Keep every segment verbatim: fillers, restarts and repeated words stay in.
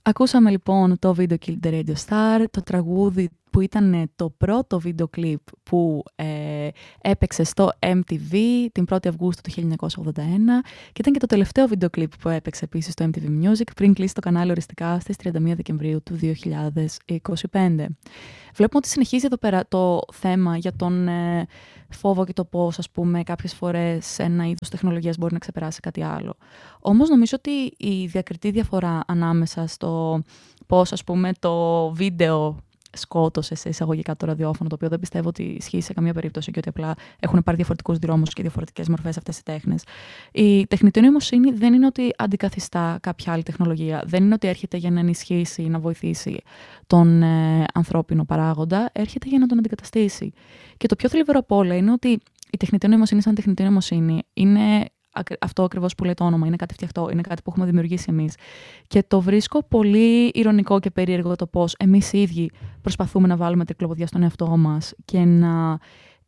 Ακούσαμε λοιπόν το βίντεο Kill the Radio Star, το τραγούδι που ήταν το πρώτο βίντεο κλιπ που ε, έπαιξε στο εμ τι βι την πρώτη Αυγούστου του χίλια εννιακόσια ογδόντα ένα και ήταν και το τελευταίο βίντεο κλιπ που έπαιξε επίσης στο εμ τι βι Music πριν κλείσει το κανάλι οριστικά στις τριάντα μία Δεκεμβρίου του δύο χιλιάδες είκοσι πέντε. Βλέπουμε ότι συνεχίζει εδώ πέρα το θέμα για τον ε, φόβο και το πώς, ας πούμε, κάποιες φορές ένα είδος τεχνολογίας μπορεί να ξεπεράσει κάτι άλλο. Όμως νομίζω ότι η διακριτή διαφορά ανάμεσα στο πώς, ας πούμε, το βίντεο σκότωσε σε εισαγωγικά το ραδιόφωνο, το οποίο δεν πιστεύω ότι ισχύει σε καμία περίπτωση και ότι απλά έχουν πάρει διαφορετικούς δρόμους και διαφορετικές μορφές αυτές οι τέχνες. Η τεχνητή νοημοσύνη δεν είναι ότι αντικαθιστά κάποια άλλη τεχνολογία. Δεν είναι ότι έρχεται για να ενισχύσει, να βοηθήσει τον ε, ανθρώπινο παράγοντα, έρχεται για να τον αντικαταστήσει. Και το πιο θλιβερό από όλα είναι ότι η τεχνητή νοημοσύνη, σαν τεχνητή νοημοσύνη, είναι αυτό ακριβώς που λέει το όνομα, είναι κάτι φτιαχτό, είναι κάτι που έχουμε δημιουργήσει εμείς. Και το βρίσκω πολύ ηρωνικό και περίεργο το πώς εμείς οι ίδιοι προσπαθούμε να βάλουμε τρικλοποδιά στον εαυτό μας και να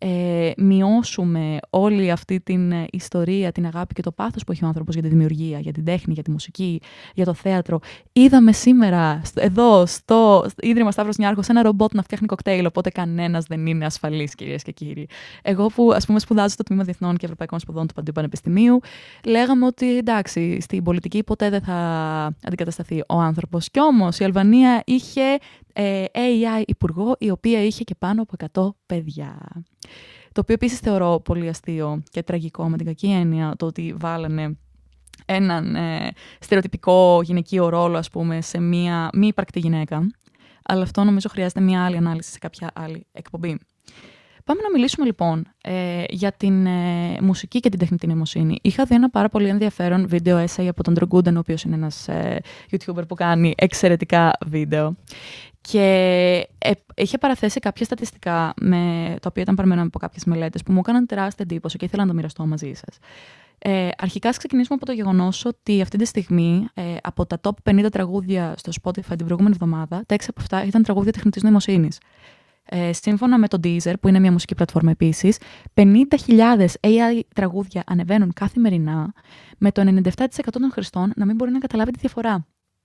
ε, μειώσουμε όλη αυτή την ιστορία, την αγάπη και το πάθος που έχει ο άνθρωπος για τη δημιουργία, για την τέχνη, για τη μουσική, για το θέατρο. Είδαμε σήμερα εδώ στο Ίδρυμα Σταύρος Νιάρχος ένα ρομπότ να φτιάχνει κοκτέιλ, οπότε κανένας δεν είναι ασφαλής, κυρίες και κύριοι. Εγώ που, ας πούμε, σπουδάζω στο Τμήμα Διεθνών και Ευρωπαϊκών Σπουδών του Παντίου Πανεπιστημίου, λέγαμε ότι εντάξει, στην πολιτική ποτέ δεν θα αντικατασταθεί ο άνθρωπος. Κι όμως η Αλβανία είχε ε, έι άι υπουργό, η οποία είχε και πάνω από εκατό παιδιά. Το οποίο επίσης θεωρώ πολύ αστείο και τραγικό με την κακή έννοια το ότι βάλανε έναν ε, στερεοτυπικό γυναικείο ρόλο, ας πούμε, σε μία μη υπαρκτή γυναίκα. Αλλά αυτό νομίζω χρειάζεται μία άλλη ανάλυση σε κάποια άλλη εκπομπή. Πάμε να μιλήσουμε λοιπόν ε, για την ε, μουσική και την τεχνητή νοημοσύνη. Είχα δει ένα πάρα πολύ ενδιαφέρον βίντεο essay από τον Drew Gooden, ο οποίος είναι ένας ε, YouTuber που κάνει εξαιρετικά βίντεο. Και ε, είχε παραθέσει κάποια στατιστικά, με, τα οποία ήταν παρμένα από κάποιες μελέτες, που μου έκαναν τεράστια εντύπωση και ήθελα να το μοιραστώ μαζί σας. Ε, αρχικά, ας ξεκινήσουμε από το γεγονός ότι αυτή τη στιγμή ε, από τα top πενήντα τραγούδια στο Spotify την προηγούμενη εβδομάδα, τα έξι από αυτά ήταν τραγούδια τεχνητής νοημοσύνης. Ε, σύμφωνα με το Deezer, που είναι μια μουσική πλατφόρμα επίσης, πενήντα χιλιάδες έι άι τραγούδια ανεβαίνουν καθημερινά, με το ενενήντα επτά τοις εκατό των χρηστών να μην μπορεί να καταλάβει τη διαφορά.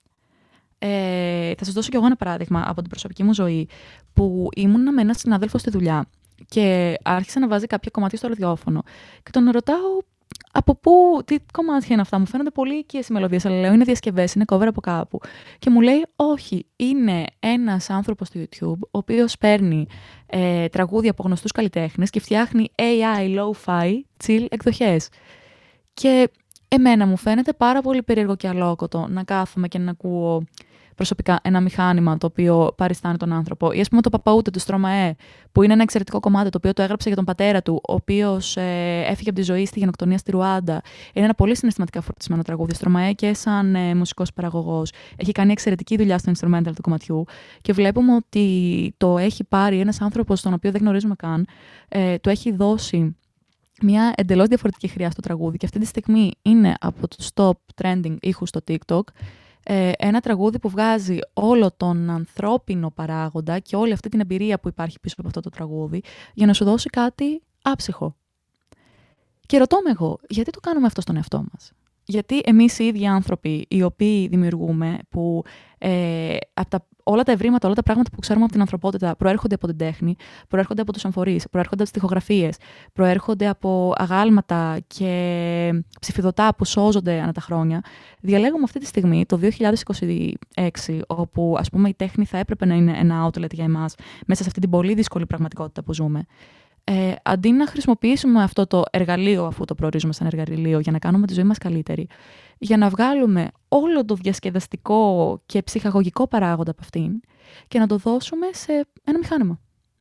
Ε, θα σας δώσω κι εγώ ένα παράδειγμα από την προσωπική μου ζωή, που ήμουν με έναν συνάδελφο στη δουλειά και άρχισε να βάζει κάποια κομμάτια στο ραδιόφωνο. Και τον ρωτάω από πού, τι κομμάτια είναι αυτά. Μου φαίνονται πολύ οικίες οι μελωδίες, αλλά λέω είναι διασκευές, είναι cover από κάπου. Και μου λέει όχι, είναι ένας άνθρωπος στο YouTube, ο οποίος παίρνει ε, τραγούδια από γνωστούς καλλιτέχνες και φτιάχνει έι άι lo-fi chill εκδοχές. Και εμένα μου φαίνεται πάρα πολύ περίεργο και αλόκοτο να κάθομαι και να ακούω προσωπικά ένα μηχάνημα το οποίο παριστάνει τον άνθρωπο. Ή ας πούμε το Παπαούτε του Στρωμαέ, που είναι ένα εξαιρετικό κομμάτι το οποίο το έγραψε για τον πατέρα του, ο οποίος ε, έφυγε από τη ζωή στη γενοκτονία στη Ρουάντα. Είναι ένα πολύ συναισθηματικά φορτισμένο τραγούδι. Στρωμαέ και σαν ε, μουσικός παραγωγός έχει κάνει εξαιρετική δουλειά στο instrumental του κομματιού. Και βλέπουμε ότι το έχει πάρει ένας άνθρωπος τον οποίο δεν γνωρίζουμε καν, ε, το έχει δώσει μια εντελώς διαφορετική χρειά στο τραγούδι. Και αυτή τη στιγμή είναι από τους top trending ήχους στο TikTok. Ε, ένα τραγούδι που βγάζει όλο τον ανθρώπινο παράγοντα και όλη αυτή την εμπειρία που υπάρχει πίσω από αυτό το τραγούδι για να σου δώσει κάτι άψυχο. Και ρωτώ με εγώ, γιατί το κάνουμε αυτό στον εαυτό μας? Γιατί εμείς οι ίδιοι άνθρωποι, οι οποίοι δημιουργούμε, που ε, από τα, όλα τα ευρήματα, όλα τα πράγματα που ξέρουμε από την ανθρωπότητα προέρχονται από την τέχνη, προέρχονται από τους αμφορείς, προέρχονται από τις τοιχογραφίες, προέρχονται από αγάλματα και ψηφιδωτά που σώζονται ανά τα χρόνια, διαλέγουμε αυτή τη στιγμή, το δύο χιλιάδες είκοσι έξι, όπου ας πούμε η τέχνη θα έπρεπε να είναι ένα outlet για εμάς, μέσα σε αυτή την πολύ δύσκολη πραγματικότητα που ζούμε. Ε, αντί να χρησιμοποιήσουμε αυτό το εργαλείο, αφού το προορίζουμε σαν εργαλείο, για να κάνουμε τη ζωή μας καλύτερη, για να βγάλουμε όλο το διασκεδαστικό και ψυχαγωγικό παράγοντα από αυτήν και να το δώσουμε σε ένα μηχάνημα.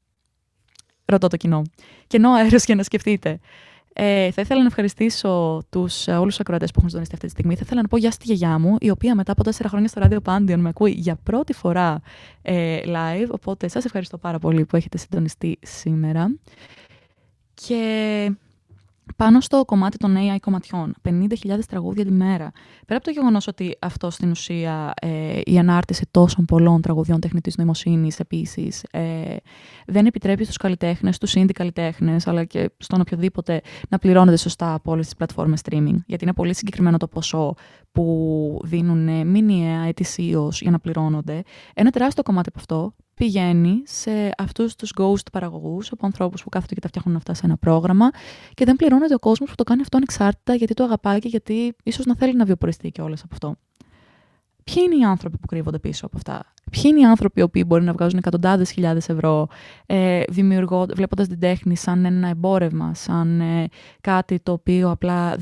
Ρωτώ το κοινό. Κενό αέρος για να σκεφτείτε. Ε, θα ήθελα να ευχαριστήσω τους, όλους τους ακροατές που έχουν συντονιστεί αυτή τη στιγμή. Θα ήθελα να πω γεια στη γιαγιά μου, η οποία μετά από τέσσερα χρόνια στο ράδιο Πάντιον με ακούει για πρώτη φορά ε, live. Οπότε σας ευχαριστώ πάρα πολύ που έχετε συντονιστεί σήμερα. Και πάνω στο κομμάτι των έι άι κομματιών. πενήντα χιλιάδες τραγούδια τη μέρα. Πέρα από το γεγονός ότι αυτό στην ουσία ε, η ανάρτηση τόσων πολλών τραγουδιών τεχνητής νοημοσύνης επίσης ε, δεν επιτρέπει στους καλλιτέχνες, στους indie καλλιτέχνες, αλλά και στον οποιοδήποτε να πληρώνονται σωστά από όλες τις πλατφόρμες streaming. Γιατί είναι πολύ συγκεκριμένο το ποσό που δίνουν μηνιαία, ετησίως για να πληρώνονται. Ένα τεράστιο κομμάτι από αυτό πηγαίνει σε αυτούς τους ghost παραγωγούς, από ανθρώπους που κάθονται και τα φτιάχνουν αυτά σε ένα πρόγραμμα και δεν πληρώνεται ο κόσμος που το κάνει αυτό ανεξάρτητα γιατί το αγαπάει και γιατί ίσως να θέλει να βιοποριστεί και όλες από αυτό. Ποιοι είναι οι άνθρωποι που κρύβονται πίσω από αυτά? Ποιοι είναι οι άνθρωποι οι οποίοι μπορεί να βγάζουν εκατοντάδες χιλιάδες ευρώ ε, βλέποντας την τέχνη σαν ένα εμπόρευμα, σαν ε, κάτι το οποίο απλά